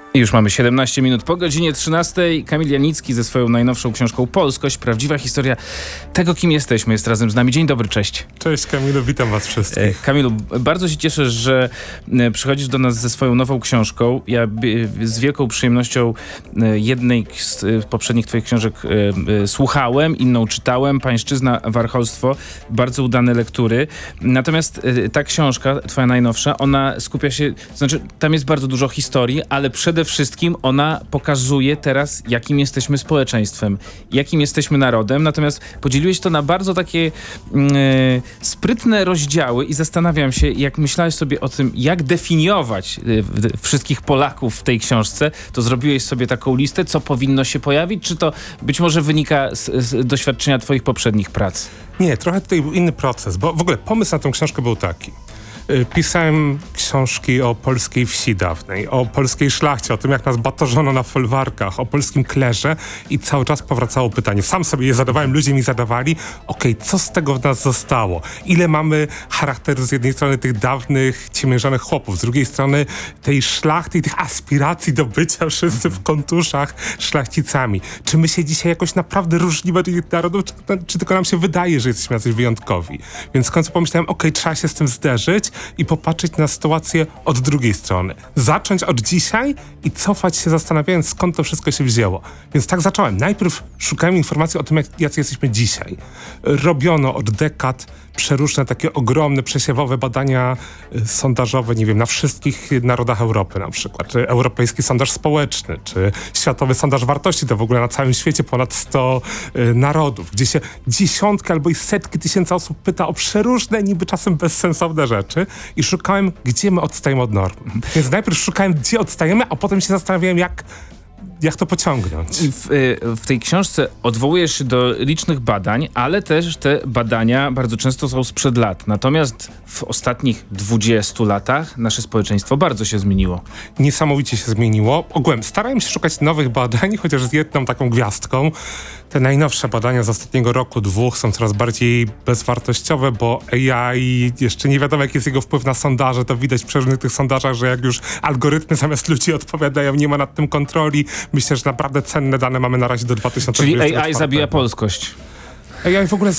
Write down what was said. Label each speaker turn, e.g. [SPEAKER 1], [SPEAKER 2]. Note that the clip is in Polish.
[SPEAKER 1] I już mamy 17 minut po godzinie 13. Kamil Janicki ze swoją najnowszą książką Polskość. Prawdziwa historia tego, kim jesteśmy. Jest razem z nami. Dzień dobry, cześć.
[SPEAKER 2] Cześć Kamilu, witam was wszystkich.
[SPEAKER 1] Kamilu, bardzo się cieszę, że przychodzisz do nas ze swoją nową książką. Ja z wielką przyjemnością jednej z poprzednich twoich książek słuchałem, inną czytałem. Pańszczyzna, warcholstwo. Bardzo udane lektury. Natomiast ta książka, twoja najnowsza, ona skupia się, znaczy tam jest bardzo dużo historii, ale przede wszystkim ona pokazuje teraz, jakim jesteśmy społeczeństwem, jakim jesteśmy narodem. Natomiast podzieliłeś to na bardzo takie sprytne rozdziały i zastanawiam się, jak myślałeś sobie o tym, jak definiować wszystkich Polaków w tej książce, to zrobiłeś sobie taką listę, co powinno się pojawić, czy to być może wynika z doświadczenia twoich poprzednich prac?
[SPEAKER 2] Nie, trochę tutaj był inny proces, bo w ogóle pomysł na tę książkę był taki. Pisałem książki o polskiej wsi dawnej, o polskiej szlachcie, o tym, jak nas batorzono na folwarkach, o polskim klerze i cały czas powracało pytanie. Sam sobie je zadawałem, ludzie mi zadawali, co z tego w nas zostało? Ile mamy charakteru z jednej strony tych dawnych, ciemiężonych chłopów, z drugiej strony tej szlachty i tych aspiracji do bycia wszyscy w kontuszach szlachcicami. Czy my się dzisiaj jakoś naprawdę różnimy od innych narodów, czy tylko nam się wydaje, że jesteśmy jacyś wyjątkowi? Więc w końcu pomyślałem, trzeba się z tym zderzyć i popatrzeć na sytuację od drugiej strony. Zacząć od dzisiaj i cofać się, zastanawiając, skąd to wszystko się wzięło. Więc tak zacząłem. Najpierw szukałem informacji o tym, jacy jesteśmy dzisiaj. Robiono od dekad przeróżne takie ogromne, przesiewowe badania sondażowe, nie wiem, na wszystkich narodach Europy na przykład. Czy Europejski Sondaż Społeczny, czy Światowy Sondaż Wartości, to w ogóle na całym świecie ponad 100 narodów, gdzie się dziesiątki albo i setki tysięcy osób pyta o przeróżne, niby czasem bezsensowne rzeczy i szukałem, gdzie my odstajemy od norm. Więc najpierw szukałem, gdzie odstajemy, a potem się zastanawiałem, jak to pociągnąć?
[SPEAKER 1] W tej książce odwołujesz się do licznych badań, ale też te badania bardzo często są sprzed lat. Natomiast w ostatnich 20 latach nasze społeczeństwo bardzo się zmieniło.
[SPEAKER 2] Niesamowicie się zmieniło. Ogółem starałem się szukać nowych badań, chociaż z jedną taką gwiazdką. Te najnowsze badania z ostatniego roku, dwóch są coraz bardziej bezwartościowe, bo AI, jeszcze nie wiadomo, jaki jest jego wpływ na sondaże. To widać w przeróżnych tych sondażach, że jak już algorytmy zamiast ludzi odpowiadają, nie ma nad tym kontroli. Myślę, że naprawdę cenne dane mamy na razie do 2024.
[SPEAKER 1] Czyli AI zabija polskość.
[SPEAKER 2] AI w ogóle